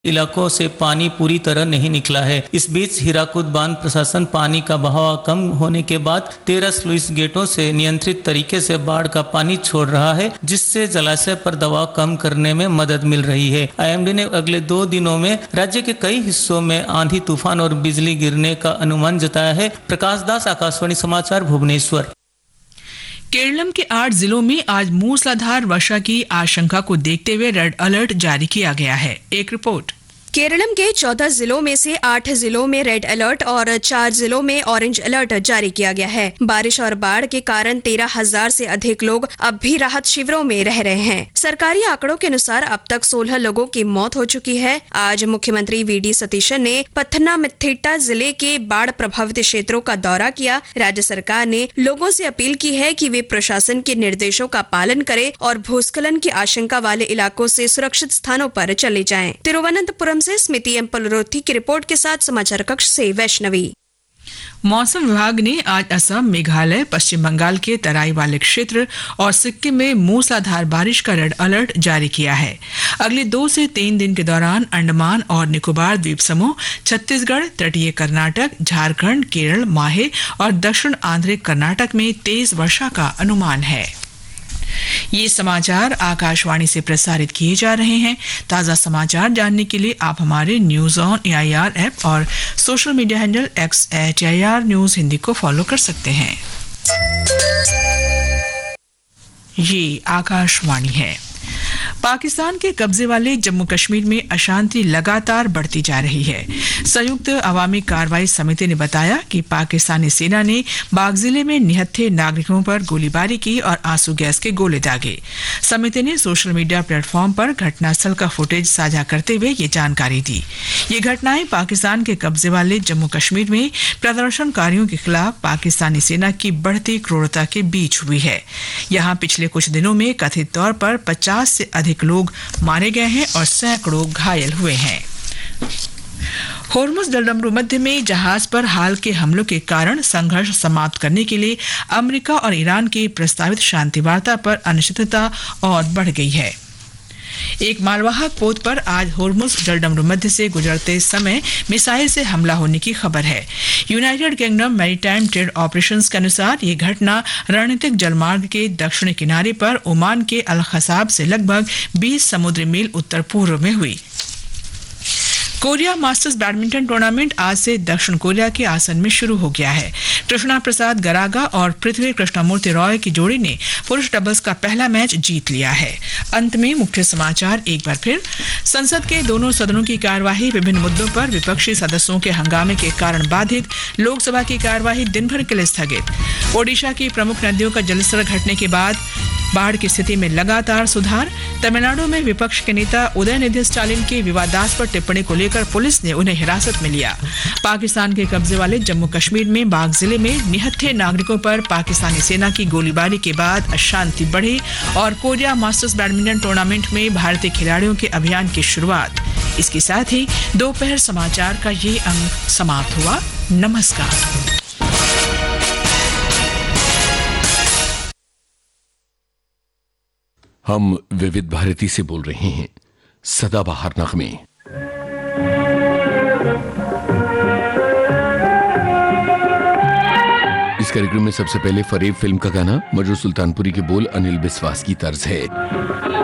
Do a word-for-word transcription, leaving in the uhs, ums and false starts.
इलाकों से पानी पूरी तरह नहीं निकला है। इस बीच हीराकुद बांध प्रशासन पानी का बहाव कम होने के बाद तेरह स्लुइस गेटों से नियंत्रित तरीके से बाढ़ का पानी छोड़ रहा है, जिससे जलाशय पर दबाव कम करने में मदद मिल रही है। आईएमडी ने अगले दो दिनों में राज्य के कई हिस्सों में आंधी तूफान और बिजली गिरने का अनुमान जताया है। प्रकाश दास, आकाशवाणी समाचार, भुवनेश्वर। केरलम के आठ जिलों में आज मूसलाधार वर्षा की आशंका को देखते हुए रेड अलर्ट जारी किया गया है। एक रिपोर्ट। केरलम के चौदह जिलों में से आठ जिलों में रेड अलर्ट और चार जिलों में ऑरेंज अलर्ट जारी किया गया है। बारिश और बाढ़ के कारण तेरह हजार से अधिक लोग अब भी राहत शिविरों में रह रहे हैं। सरकारी आंकड़ों के अनुसार अब तक सोलह लोगों की मौत हो चुकी है। आज मुख्यमंत्री वी डी सतीशन ने पथनमथिट्टा जिले के बाढ़ प्रभावित क्षेत्रों का दौरा किया। राज्य सरकार ने लोगों से अपील की है कि वे प्रशासन के निर्देशों का पालन करें और भूस्खलन की आशंका वाले इलाकों से सुरक्षित स्थानों पर चले जाएं। तिरुवनंतपुरम से स्मिति एम पलरोथी की रिपोर्ट के साथ समाचार कक्ष से वैष्णवी। मौसम विभाग ने आज असम, मेघालय, पश्चिम बंगाल के तराई वाले क्षेत्र और सिक्किम में मूसलाधार बारिश का रेड अलर्ट जारी किया है। अगले दो से तीन दिन के दौरान अंडमान और निकोबार द्वीप समूह, छत्तीसगढ़, तटीय कर्नाटक, झारखंड, केरल, माहे और दक्षिण आंतरिक कर्नाटक में तेज वर्षा का अनुमान है। ये समाचार आकाशवाणी से प्रसारित किए जा रहे हैं। ताज़ा समाचार जानने के लिए आप हमारे न्यूज ऑन एआईआर ऐप और social media handle x eight AIR news Hindi को फॉलो कर सकते हैं। ये आकाशवाणी है। पाकिस्तान के कब्जे वाले जम्मू कश्मीर में अशांति लगातार बढ़ती जा रही है। संयुक्त अवामी कार्रवाई समिति ने बताया कि पाकिस्तानी सेना ने बाग जिले में निहत्थे नागरिकों पर गोलीबारी की और आंसू गैस के गोले दागे। समिति ने सोशल मीडिया प्लेटफॉर्म पर घटनास्थल का फुटेज साझा करते हुए ये जानकारी दी। ये घटनाएं पाकिस्तान के कब्जे वाले जम्मू कश्मीर में प्रदर्शनकारियों के खिलाफ पाकिस्तानी सेना की बढ़ती क्रूरता के बीच हुई है। यहाँ पिछले कुछ दिनों में कथित तौर पर पचास से अधिक लोग मारे गए हैं और सैकड़ों घायल हुए हैं। होर्मुज जलडमरू मध्य में जहाज पर हाल के हमलों के कारण संघर्ष समाप्त करने के लिए अमेरिका और ईरान की प्रस्तावित शांति वार्ता पर अनिश्चितता और बढ़ गई है। एक मालवाहक पोत पर आज होर्मुज जलडमरू मध्य से गुजरते समय मिसाइल से हमला होने की खबर है। United kingdom maritime trade operations के अनुसार ये घटना रणनीतिक जलमार्ग के दक्षिणी किनारे पर ओमान के अल खसाब से लगभग बीस समुद्री मील उत्तर पूर्व में हुई। कोरिया मास्टर्स बैडमिंटन टूर्नामेंट आज से दक्षिण कोरिया के आसन में शुरू हो गया है। कृष्णा प्रसाद गरागा और पृथ्वी कृष्णमूर्ति रॉय की जोड़ी ने पुरुष डबल्स का पहला मैच जीत लिया है। अंत में मुख्य समाचार एक बार फिर। संसद के दोनों सदनों की कार्यवाही विभिन्न मुद्दों पर विपक्षी सदस्यों के हंगामे के कारण बाधित। लोकसभा की कार्यवाही दिन भर के लिए स्थगित। ओडिशा की प्रमुख नदियों का जलस्तर घटने के बाद बाढ़ की स्थिति में लगातार सुधार। तमिलनाडु में विपक्ष के नेता उदयनिधि स्टालिन की विवादास्पद टिप्पणी को लेकर पुलिस ने उन्हें हिरासत में लिया। पाकिस्तान के कब्जे वाले जम्मू कश्मीर में बाग जिले में निहत्थे नागरिकों पर पाकिस्तानी सेना की गोलीबारी के बाद अशांति बढ़ी और कोरिया मास्टर्स बैडमिंटन टूर्नामेंट में भारतीय खिलाड़ियों के अभियान की शुरुआत। इसके साथ ही दोपहर समाचार का ये अंक समाप्त हुआ। नमस्कार। हम विविध भारती से बोल रहे हैं। सदाबहार नगमे। इस कार्यक्रम में सबसे पहले फरेब फिल्म का गाना, मजरू सुल्तानपुरी के बोल, अनिल बिस्वास की तर्ज है।